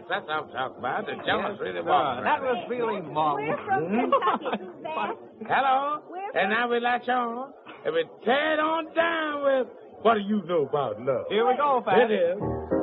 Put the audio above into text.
that's what I'm talking about. The jealous really That was feeling mom. We're from Kentucky, Suzanne. Hello? And now we latch on, and we tear it on down with, what do you know about love? Here we go, Pat. It is.